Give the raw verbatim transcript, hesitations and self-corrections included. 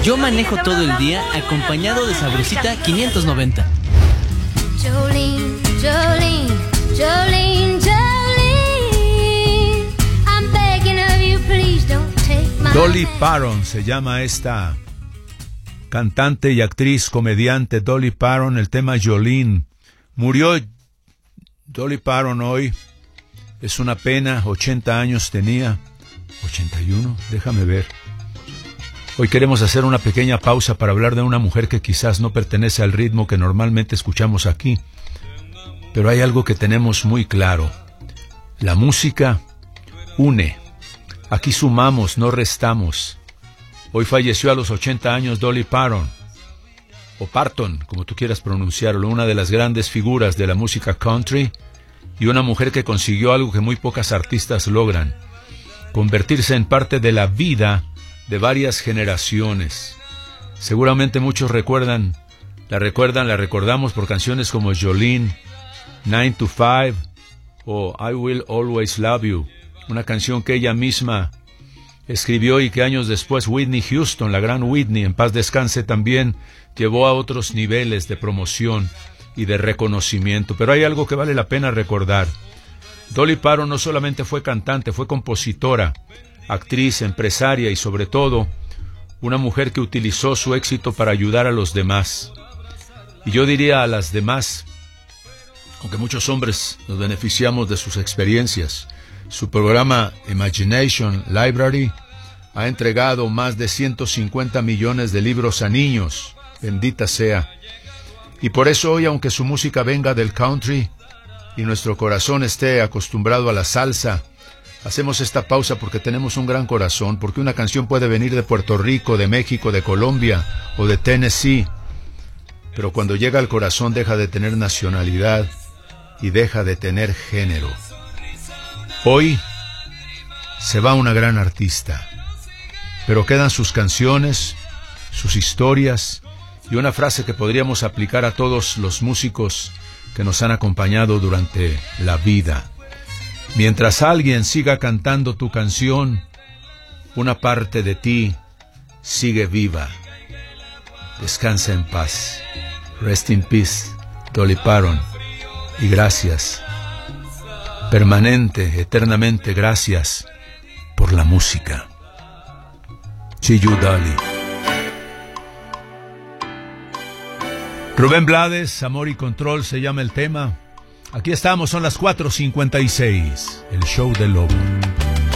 Yo manejo todo el día acompañado de Sabrosita quinientos noventa. Jolene, Jolene, Jolene, Jolene, I'm begging of you, please don't take my Dolly Parton se llama esta cantante y actriz, comediante Dolly Parton. El tema Jolene. Murió Dolly Parton hoy. Es una pena, ochenta años tenía. ochenta y uno, déjame ver. Hoy queremos hacer una pequeña pausa para hablar de una mujer que quizás no pertenece al ritmo que normalmente escuchamos aquí, pero hay algo que tenemos muy claro. La música une. Aquí sumamos, no restamos. Hoy falleció a los ochenta años Dolly Parton, o Parton, como tú quieras pronunciarlo, una de las grandes figuras de la música country y una mujer que consiguió algo que muy pocas artistas logran: convertirse en parte de la vida de varias generaciones. Seguramente muchos recuerdan, la recuerdan, la recordamos por canciones como Jolene, nine to five o I Will Always Love You, una canción que ella misma escribió y que años después Whitney Houston, la gran Whitney, en paz descanse, también llevó a otros niveles de promoción y de reconocimiento. Pero hay algo que vale la pena recordar. Dolly Parton no solamente fue cantante, fue compositora, actriz, empresaria y sobre todo una mujer que utilizó su éxito para ayudar a los demás. Y yo diría a las demás, aunque muchos hombres nos beneficiamos de sus experiencias. Su programa Imagination Library ha entregado más de ciento cincuenta millones de libros a niños, bendita sea. Y por eso hoy, aunque su música venga del country y nuestro corazón esté acostumbrado a la salsa, hacemos esta pausa porque tenemos un gran corazón, porque una canción puede venir de Puerto Rico, de México, de Colombia o de Tennessee, pero cuando llega al corazón deja de tener nacionalidad y deja de tener género. Hoy se va una gran artista, pero quedan sus canciones, sus historias y una frase que podríamos aplicar a todos los músicos que nos han acompañado durante la vida. Mientras alguien siga cantando tu canción, una parte de ti sigue viva. Descansa en paz. Rest in peace, Dolly Parton. Y gracias, permanente, eternamente gracias por la música. See you, Dolly. Rubén Blades, Amor y Control se llama el tema. Aquí estamos, son las cuatro cincuenta y seis, el show del lobo.